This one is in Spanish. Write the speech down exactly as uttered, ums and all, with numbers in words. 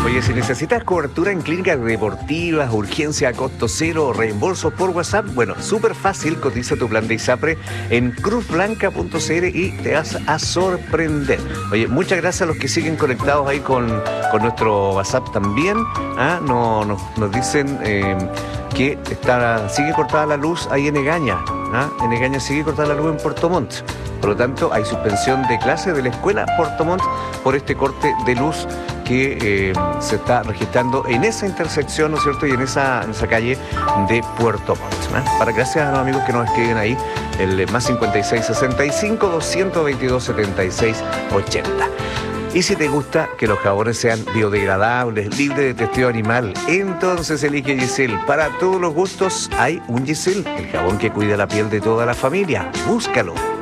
Oye, si necesitas cobertura en clínicas deportivas, urgencia a costo cero o reembolsos por WhatsApp, bueno, súper fácil, cotiza tu plan de ISAPRE en cruz blanca punto c l y te vas a sorprender. Oye, muchas gracias a los que siguen conectados ahí con, con nuestro WhatsApp también. ¿Ah? No, no, nos dicen eh, que está, sigue cortada la luz ahí en Egaña. ¿Ah? En Egaña sigue cortada la luz en Puerto Montt. Por lo tanto, hay suspensión de clases de la escuela Puerto Montt por este corte de luz que eh, se está registrando en esa intersección, ¿no es cierto?, y en esa, en esa calle de Puerto Montt. ¿eh? Para gracias a los amigos que nos escriben ahí, el más cincuenta y seis sesenta y cinco, doscientos veintidós, setenta y seis ochenta. Y si te gusta que los jabones sean biodegradables, libres de testeo animal, entonces elige Giselle. Para todos los gustos hay un Giselle, el jabón que cuida la piel de toda la familia. Búscalo.